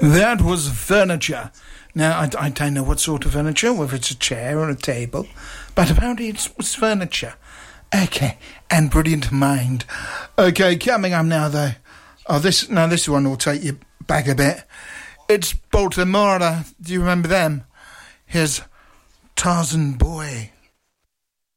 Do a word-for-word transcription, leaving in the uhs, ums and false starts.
That was furniture. Now, I, I don't know what sort of furniture, whether it's a chair or a table, but apparently it was furniture. Okay, and Brilliant Mind. Okay, coming up now, though. Oh, this now this one will take you back a bit. It's Baltimore. Do you remember them? Here's Tarzan Boy.